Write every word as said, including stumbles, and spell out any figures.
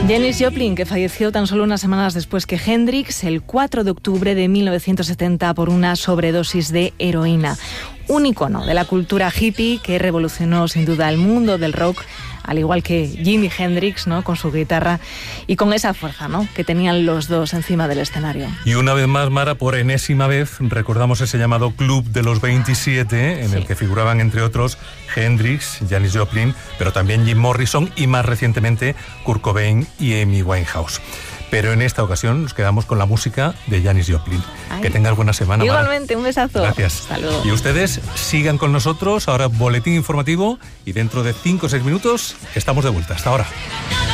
Janis Joplin, que falleció tan solo unas semanas después que Hendrix, el cuatro de octubre de mil novecientos setenta por una sobredosis de heroína. Un icono de la cultura hippie que revolucionó sin duda el mundo del rock, al igual que Jimi Hendrix, ¿no?, con su guitarra y con esa fuerza, ¿no?, que tenían los dos encima del escenario. Y una vez más, Mara, por enésima vez, recordamos ese llamado Club de los veintisiete, en sí. el que figuraban, entre otros, Hendrix, Janis Joplin, pero también Jim Morrison y, más recientemente, Kurt Cobain y Amy Winehouse. Pero en esta ocasión nos quedamos con la música de Janis Joplin. Ay. Que tengas buena semana, Mara. Igualmente, un besazo. Gracias. Hasta luego. Y ustedes sigan con nosotros, ahora boletín informativo, y dentro de cinco o seis minutos estamos de vuelta. Hasta ahora.